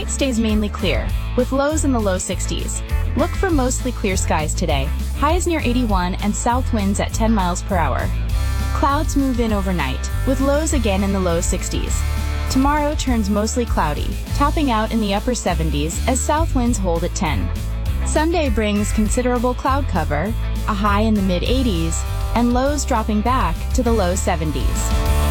Tonight stays mainly clear, with lows in the low 60s. Look for mostly clear skies today, highs near 81 and south winds at 10 miles per hour. Clouds move in overnight, with lows again in the low 60s. Tomorrow turns mostly cloudy, topping out in the upper 70s as south winds hold at 10. Sunday brings considerable cloud cover, a high in the mid-80s, and lows dropping back to the low 70s.